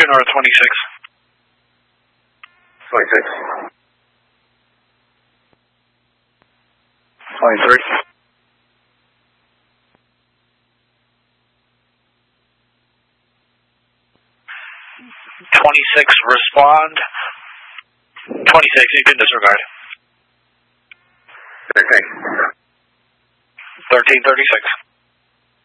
True North 26. 26. 23. 26, respond. 26, you can disregard. 13. 1336.